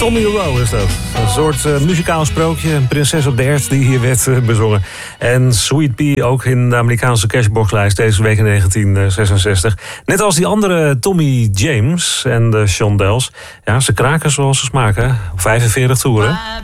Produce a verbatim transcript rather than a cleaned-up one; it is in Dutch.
Tommy Rowe is dat. Een soort uh, muzikaal sprookje. Een prinses op de herfst die hier werd uh, bezongen. En Sweet Pea ook in de Amerikaanse Cashbox-lijst deze week in negentien zesenzestig. Net als die andere Tommy James en de Shondells. Ja, ze kraken zoals ze smaken. vijfenveertig toeren.